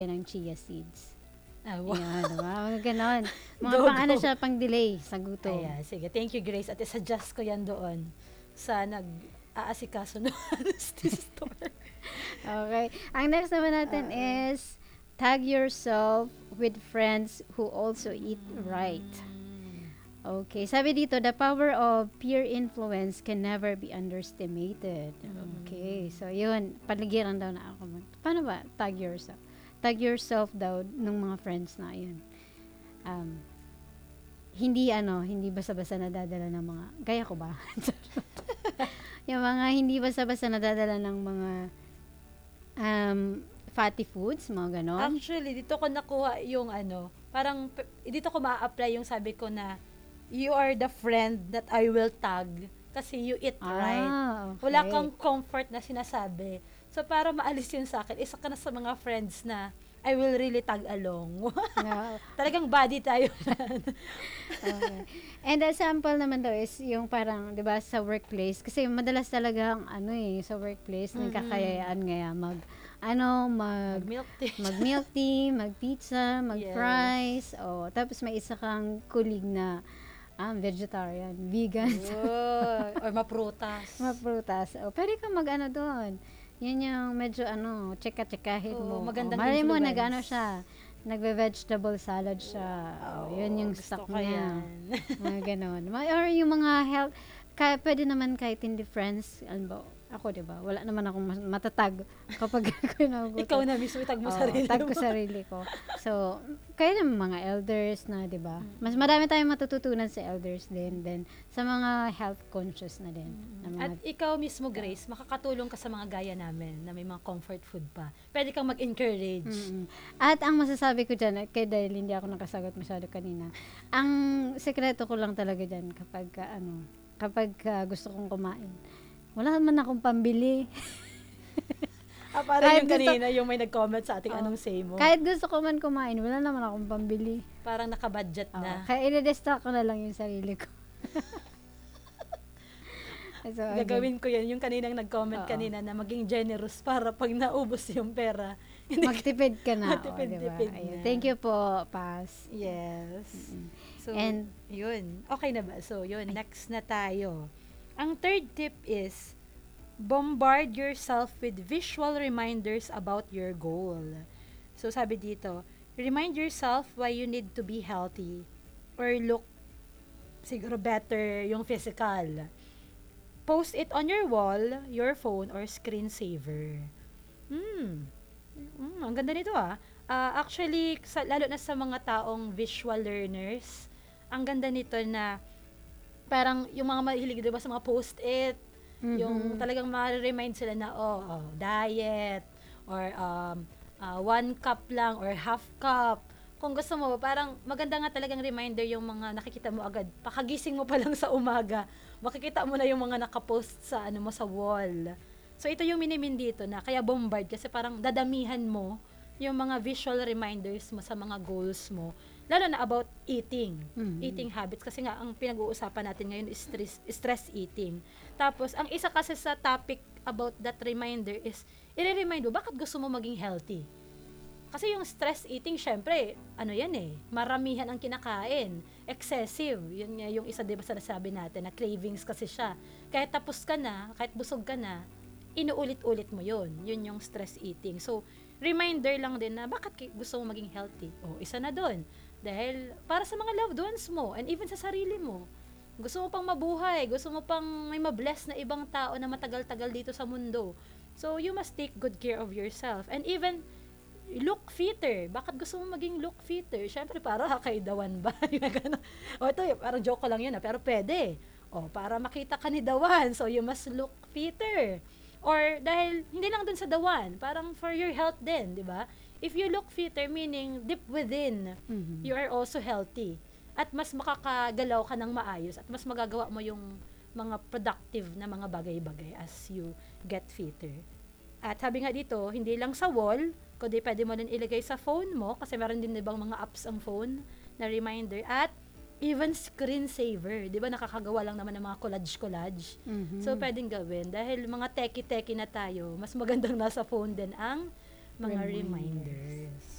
ng chia seeds. Wow. Ayan, diba? Mga ganon. Mga Go, pang ano go. siya, pang delay sa gutom. Ayan, sige. Thank you, Grace. At isa-adjust ko yan doon sa nag-aasikaso ng store. Okay. Ang next naman natin is tag yourself with friends who also eat right. Okay. Sabi dito, the power of peer influence can never be underestimated. Okay. So, yun. Paligiran daw na ako. Paano ba? Tag yourself. Tag yourself daw ng mga friends na yun. Hindi basta-basta nadadala ng mga, gaya ko ba? Yung mga hindi basta-basta nadadala ng mga fatty foods, mga ganon. Actually, dito ko nakuha yung parang dito ko ma-apply yung sabi ko na you are the friend that I will tag kasi you eat right. Okay. Wala kang comfort na sinasabi. So, para maalis yun sa akin, isa ka na sa mga friends na I will really tag along. No. Talagang body tayo. Okay. And a sample naman daw is yung parang, 'di ba, sa workplace kasi madalas talaga sa workplace nagkakayaan ngaya Milk tea. mag-milk tea, mag-pizza, mag-fries, tapos may isa kang colleague na vegetarian, vegan, Or maprutas. maprutas. Pwede kang doon. Yan yung medyo tseka-tsekahin mo. Magandang Malay mo, influence. siya, nagve-vegetable salad siya. Yun yung gusto stock ko niya. yan. Mga ganon. Or yung mga health, pwede naman kahit hindi friends, ako, diba? Wala naman akong matatag kapag ako nagugutom. Ikaw na mismo, itag mo sarili tag ko mo. sarili ko. So, kaya naman mga elders na, diba? Mas marami tayong matututunan sa elders din. Then, sa mga health conscious na din. Na mga, At ikaw mismo, Grace, makakatulong ka sa mga gaya namin na may mga comfort food pa. Pwede kang mag-encourage. At ang masasabi ko dyan, dahil hindi ako nakasagot masyado kanina, ang sekreto ko lang talaga dyan kapag gusto kong kumain, wala naman akong pambili. Parang Kahit yung kanina, yung may nag-comment sa ating anong say mo. Kahit gusto ko man kumain, wala naman akong pambili. Parang naka-budget na. Kaya i-destock ko na lang yung sarili ko. So, Gagawin ko yan. Yung kaninang nag-comment kanina na maging generous para pag naubos yung pera. magtipid ka na. Magtipid-tipid diba? na. Thank you po, Paz. Yes. So, And, yun. Okay na ba? So, yun. Next na tayo. Ang third tip is, bombard yourself with visual reminders about your goal. So, sabi dito, remind yourself why you need to be healthy or look siguro better yung physical. Post it on your wall, your phone, or screensaver. Ang ganda nito actually, lalo na sa mga taong visual learners, ang ganda nito na parang yung mga mahilig diba sa mga post-it, yung talagang ma-remind sila na diet or 1 cup lang or half cup. Kung gusto mo, parang maganda nga talagang reminder yung mga nakikita mo agad. Pakagising mo pa lang sa umaga, makikita mo na yung mga nakapost sa mo sa wall. So ito yung minimin dito na kaya bombard kasi parang dadamihan mo yung mga visual reminders mo sa mga goals mo. Lalo na about eating. Eating habits. Kasi nga, ang pinag-uusapan natin ngayon is stress eating. Tapos, ang isa kasi sa topic about that reminder is, i-remind mo, bakit gusto mo maging healthy? Kasi yung stress eating, syempre, maramihan ang kinakain. Excessive. Yun nga yung isa, diba, sa nasabi natin, na cravings kasi siya. Kahit tapos ka na, kahit busog ka na, inuulit-ulit mo yun. Yun yung stress eating. So, reminder lang din na bakit gusto mo maging healthy. Isa na doon. Dahil para sa mga loved ones mo and even sa sarili mo. Gusto mo pang mabuhay, gusto mo pang may mabless na ibang tao na matagal-tagal dito sa mundo. So, you must take good care of yourself. And even, look fitter. Bakit gusto mo maging look fitter? Siyempre, para kay Dawan ba? Ito, parang joke ko lang yun, pero pwede. Para makita ka ni Dawan, so you must look fitter. Or dahil hindi lang dun sa Dawan, parang for your health din, di ba? If you look fitter, meaning deep within, you are also healthy. At mas makakagalaw ka ng maayos at mas magagawa mo yung mga productive na mga bagay-bagay as you get fitter. At sabi nga dito, hindi lang sa wall, kundi pwede mo din ilagay sa phone mo kasi meron din ibang mga apps ang phone na reminder at even screensaver. Di ba nakakagawa lang naman ng mga collage-collage? So, pwedeng gawin. Dahil mga teki-teki na tayo, mas magandang nasa phone din ang mga Reminders. reminders.